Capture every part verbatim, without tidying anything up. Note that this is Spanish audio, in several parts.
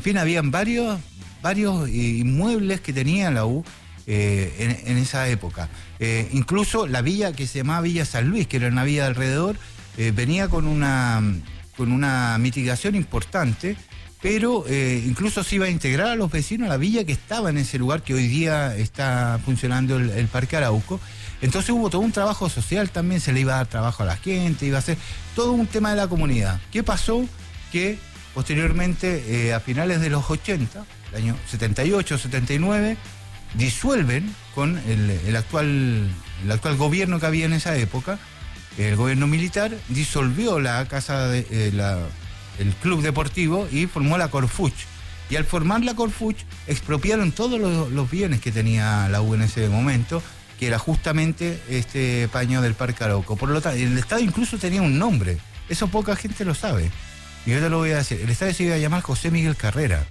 fin, habían varios, varios inmuebles que tenía la U eh, en, en esa época. Eh, incluso la villa que se llamaba Villa San Luis, que era una villa de alrededor, eh, venía con una, con una mitigación importante, pero eh, incluso se iba a integrar a los vecinos a la villa que estaba en ese lugar que hoy día está funcionando el, el Parque Arauco. Entonces hubo todo un trabajo social también, se le iba a dar trabajo a la gente, iba a ser todo un tema de la comunidad. ¿Qué pasó? Que posteriormente, eh, a finales de los ochenta, el año setenta y ocho, setenta y nueve, disuelven con el, el, actual, el actual gobierno que había en esa época, el gobierno militar, disolvió la casa de eh, la, el club deportivo y formó la Corfuch. Y al formar la Corfuch, expropiaron todos los, los bienes que tenía la U en ese momento, que era justamente este paño del Parque Arauco. Por lo tanto, el estadio incluso tenía un nombre, eso poca gente lo sabe. Y yo te lo voy a decir, el estadio se iba a llamar José Miguel Carrera.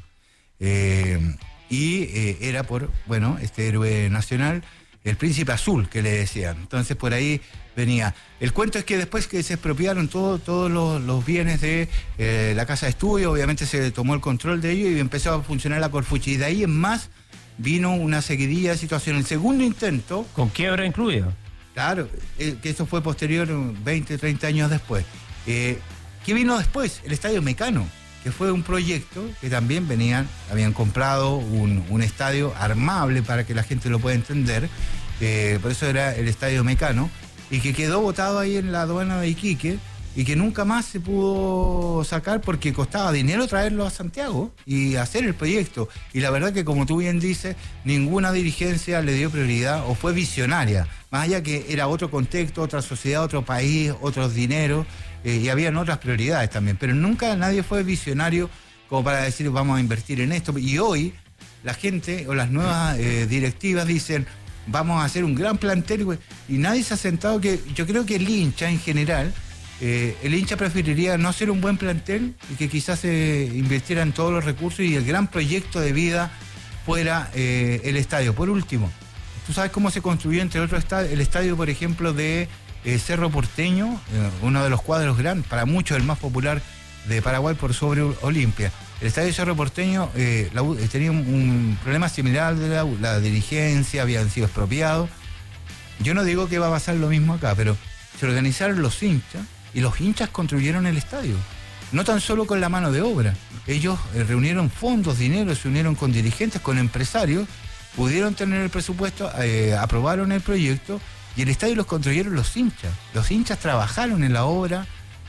Eh, y eh, era por, bueno, este héroe nacional, el Príncipe Azul, que le decían. Entonces por ahí venía. El cuento es que después que se expropiaron todo, todos los, los bienes de eh, la casa de estudio, obviamente se tomó el control de ello y empezó a funcionar la Corfuch. Y de ahí en más vino una seguidilla de situaciones. El segundo intento... ¿Con quiebra incluida? Claro, eh, que eso fue posterior, veinte, treinta años después. Eh, ¿Qué vino después? El Estadio Mecano, que fue un proyecto que también venían, habían comprado un, un estadio armable para que la gente lo pueda entender, eh, por eso era el Estadio Mecano, y que quedó botado ahí en la aduana de Iquique, y que nunca más se pudo sacar porque costaba dinero traerlo a Santiago y hacer el proyecto. Y la verdad que, como tú bien dices, ninguna dirigencia le dio prioridad o fue visionaria, más allá que era otro contexto, otra sociedad, otro país, otros dineros, eh, y habían otras prioridades también, pero nunca nadie fue visionario como para decir vamos a invertir en esto. Y hoy la gente o las nuevas eh, directivas dicen vamos a hacer un gran plantel, y nadie se ha sentado, que yo creo que el hincha en general, Eh, el hincha preferiría no hacer un buen plantel y que quizás se eh, invirtiera en todos los recursos y el gran proyecto de vida fuera eh, el estadio. Por último, ¿tú sabes cómo se construyó, entre otros, el estadio, por ejemplo, de eh, Cerro Porteño? Eh, uno de los cuadros grandes, para muchos el más popular de Paraguay por sobre Olimpia. El estadio de Cerro Porteño eh, la, tenía un, un problema similar de la, la dirigencia, habían sido expropiados. Yo no digo que va a pasar lo mismo acá, pero se organizaron los hinchas y los hinchas construyeron el estadio, no tan solo con la mano de obra. Ellos eh, reunieron fondos, dinero, se unieron con dirigentes, con empresarios, pudieron tener el presupuesto, eh, aprobaron el proyecto y el estadio los construyeron los hinchas. Los hinchas trabajaron en la obra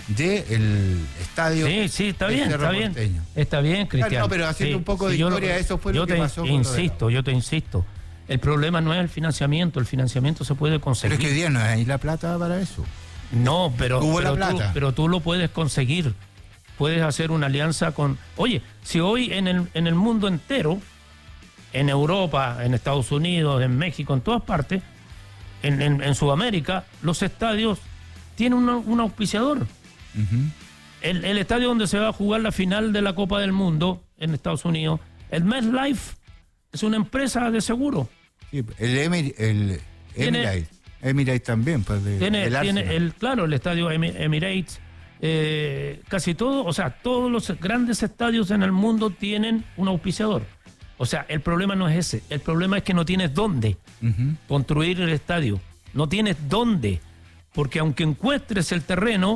del estadio. Sí, sí, está bien, está bien. Está bien, Cristian. Claro, no, pero haciendo sí, un poco de sí, historia, yo, eso fue lo que te pasó. Insisto, yo te insisto. El problema no es el financiamiento, el financiamiento se puede conseguir. Pero es que hoy día no hay la plata para eso. No, pero, Hubo pero, la plata. Tú, pero tú lo puedes conseguir. Puedes hacer una alianza con... Oye, si hoy en el, en el mundo entero, en Europa, en Estados Unidos, en México, en todas partes, en, en, en Sudamérica, los estadios tienen una, un auspiciador. Uh-huh. El, el estadio donde se va a jugar la final de la Copa del Mundo en Estados Unidos, el MetLife, es una empresa de seguro. Sí, el, Emir, el Emirates. Emirates también, pues de, tiene, del tiene el claro, el estadio Emirates, eh, casi todo, o sea, todos los grandes estadios en el mundo tienen un auspiciador. O sea, el problema no es ese, el problema es que no tienes dónde uh-huh. construir el estadio, no tienes dónde, porque aunque encuentres el terreno,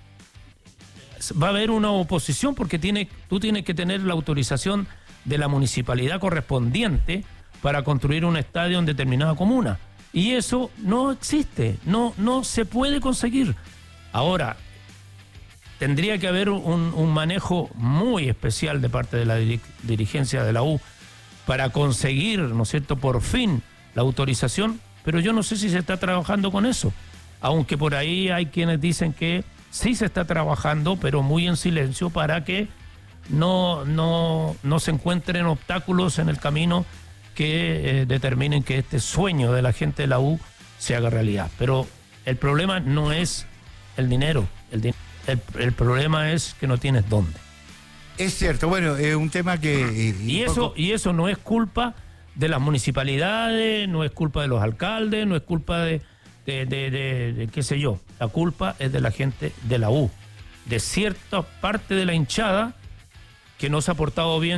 va a haber una oposición porque tiene, tú tienes que tener la autorización de la municipalidad correspondiente para construir un estadio en determinada comuna. Y eso no existe, no, no se puede conseguir. Ahora, tendría que haber un, un manejo muy especial de parte de la dirigencia de la U para conseguir, ¿no es cierto?, por fin la autorización, pero yo no sé si se está trabajando con eso. Aunque por ahí hay quienes dicen que sí se está trabajando, pero muy en silencio para que no, no, no se encuentren obstáculos en el camino que eh, determinen que este sueño de la gente de la U se haga realidad. Pero el problema no es el dinero, el, din- el, el problema es que no tienes dónde. Es cierto, bueno, es un tema que... Y, y, eso, poco... y eso no es culpa de las municipalidades, no es culpa de los alcaldes, no es culpa de, de, de, de, de qué sé yo. La culpa es de la gente de la U, de cierta parte de la hinchada que no se ha portado bien